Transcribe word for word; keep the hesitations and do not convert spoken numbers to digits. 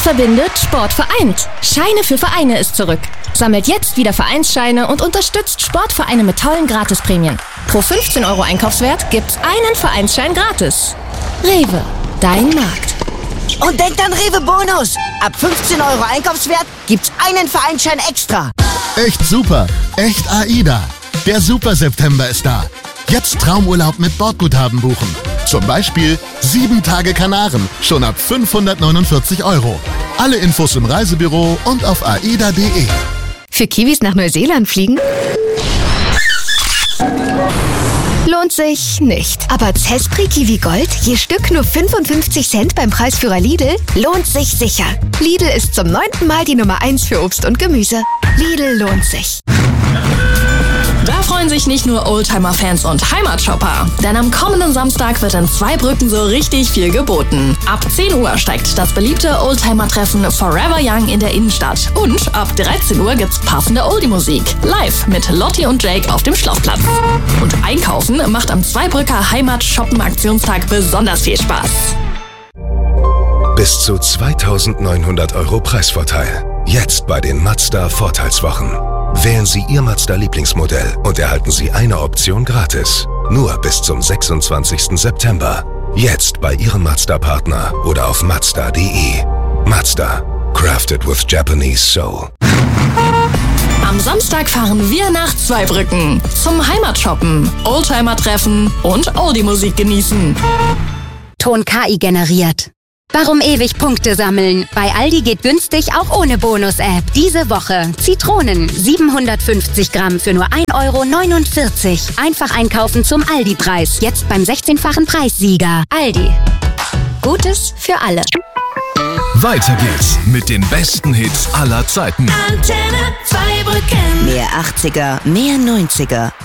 verbindet, Sport vereint. Scheine für Vereine ist zurück. Sammelt jetzt wieder Vereinsscheine und unterstützt Sportvereine mit tollen Gratisprämien. Pro fünfzehn Euro Einkaufswert gibt's einen Vereinsschein gratis. Rewe, dein Markt. Und denkt an Rewe Bonus. Ab fünfzehn Euro Einkaufswert gibt's einen Vereinsschein extra. Echt super. Echt AIDA. Der Super September ist da. Jetzt Traumurlaub mit Bordguthaben buchen. Zum Beispiel sieben Tage Kanaren, schon ab fünfhundertneunundvierzig Euro. Alle Infos im Reisebüro und auf aida punkt de. Für Kiwis nach Neuseeland fliegen? Lohnt sich nicht. Aber Zespri Kiwi Gold, je Stück nur fünfundfünfzig Cent beim Preisführer Lidl, lohnt sich sicher. Lidl ist zum neunten Mal die Nummer eins für Obst und Gemüse. Lidl lohnt sich. Da freuen sich nicht nur Oldtimer-Fans und Heimatshopper. Denn am kommenden Samstag wird in Zweibrücken so richtig viel geboten. Ab zehn Uhr steigt das beliebte Oldtimer-Treffen Forever Young in der Innenstadt. Und ab dreizehn Uhr gibt's passende Oldie-Musik. Live mit Lotti und Jake auf dem Schlossplatz. Und Einkaufen macht am Zweibrücker Heimat-Shoppen-Aktionstag besonders viel Spaß. Bis zu zweitausendneunhundert Euro Preisvorteil. Jetzt bei den Mazda-Vorteilswochen. Wählen Sie Ihr Mazda-Lieblingsmodell und erhalten Sie eine Option gratis. Nur bis zum sechsundzwanzigsten September. Jetzt bei Ihrem Mazda-Partner oder auf mazda punkt de. Mazda. Crafted with Japanese Soul. Am Samstag fahren wir nach Zweibrücken. Zum Heimatshoppen, Oldtimer-Treffen und Oldie-Musik genießen. Ton K I generiert. Warum ewig Punkte sammeln? Bei Aldi geht günstig auch ohne Bonus-App. Diese Woche Zitronen siebenhundertfünfzig Gramm für nur ein Euro neunundvierzig. Einfach einkaufen zum Aldi-Preis. Jetzt beim sechzehnfachen Preissieger. Aldi. Gutes für alle. Weiter geht's mit den besten Hits aller Zeiten. Antenne Zweibrücken. Mehr achtziger, mehr neunziger.